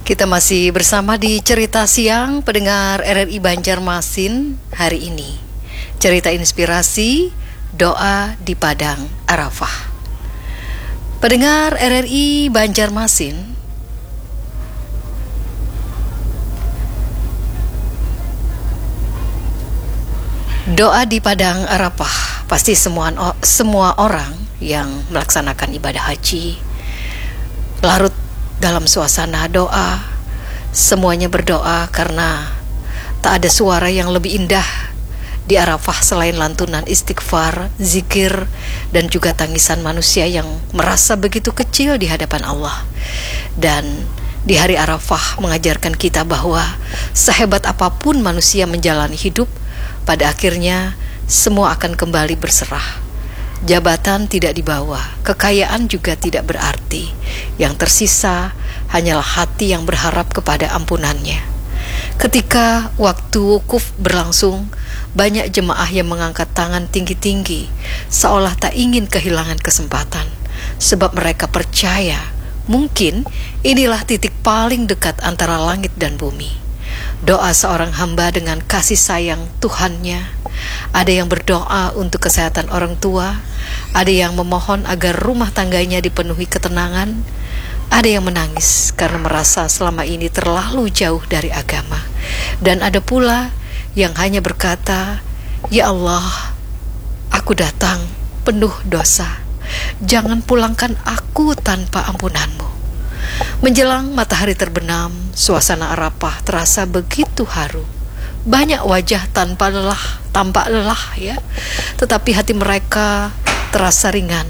Kita masih bersama di Cerita Siang pendengar RRI Banjarmasin hari ini. Cerita inspirasi, doa di Padang Arafah. Pendengar RRI Banjarmasin, doa di Padang Arafah pasti semua orang yang melaksanakan ibadah haji larut dalam suasana doa. Semuanya berdoa karena tak ada suara yang lebih indah di Arafah selain lantunan istighfar, zikir, dan juga tangisan manusia yang merasa begitu kecil di hadapan Allah. Dan di hari Arafah mengajarkan kita bahwa sehebat apapun manusia menjalani hidup, pada akhirnya semua akan kembali berserah. Jabatan tidak dibawa, kekayaan juga tidak berarti. Yang tersisa hanyalah hati yang berharap kepada ampunannya. Ketika waktu wukuf berlangsung, banyak jemaah yang mengangkat tangan tinggi-tinggi, seolah tak ingin kehilangan kesempatan. Sebab mereka percaya, mungkin inilah titik paling dekat antara langit dan bumi. Doa seorang hamba dengan kasih sayang Tuhannya. Ada yang berdoa untuk kesehatan orang tua, ada yang memohon agar rumah tangganya dipenuhi ketenangan, ada yang menangis karena merasa selama ini terlalu jauh dari agama, dan ada pula yang hanya berkata, "Ya Allah, aku datang penuh dosa, jangan pulangkan aku tanpa ampunan-Mu." Menjelang matahari terbenam, suasana Arafah terasa begitu haru. Banyak wajah tampak lelah ya, tetapi hati mereka terasa ringan.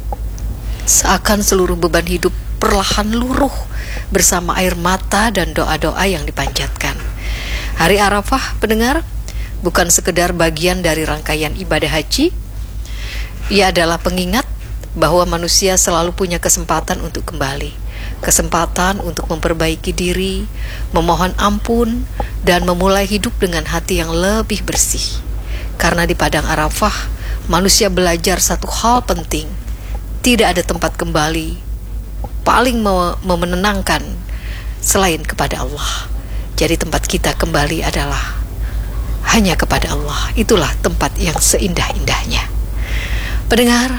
Seakan seluruh beban hidup perlahan luruh bersama air mata dan doa-doa yang dipanjatkan. Hari Arafah, pendengar, bukan sekedar bagian dari rangkaian ibadah haji. Ia adalah pengingat bahwa manusia selalu punya kesempatan untuk kembali. Kesempatan untuk memperbaiki diri, memohon ampun, dan memulai hidup dengan hati yang lebih bersih. Karena di Padang Arafah, manusia belajar satu hal penting. Tidak ada tempat kembali paling menenangkan selain kepada Allah. Jadi tempat kita kembali adalah hanya kepada Allah. Itulah tempat yang seindah-indahnya. Pendengar,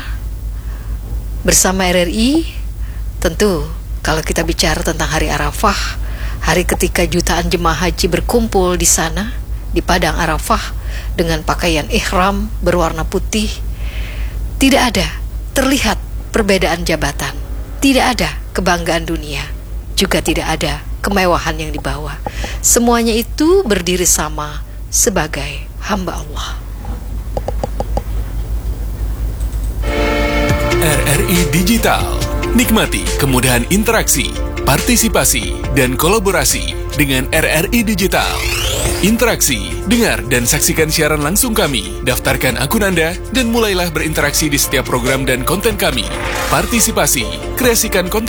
bersama RRI, tentu kalau kita bicara tentang hari Arafah, hari ketika jutaan jemaah haji berkumpul di sana, di Padang Arafah, dengan pakaian ihram berwarna putih, tidak ada terlihat perbedaan jabatan, tidak ada kebanggaan dunia, juga tidak ada kemewahan yang dibawa. Semuanya itu berdiri sama sebagai hamba Allah. RRI Digital. Nikmati kemudahan interaksi, partisipasi, dan kolaborasi dengan RRI Digital. Interaksi, dengar, dan saksikan siaran langsung kami. Daftarkan akun Anda dan mulailah berinteraksi di setiap program dan konten kami. Partisipasi, kreasikan konten